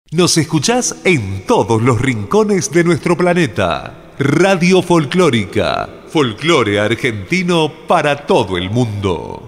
Nos escuchás en todos los rincones de nuestro planeta. Radio Folclórica. Folclore argentino para todo el mundo.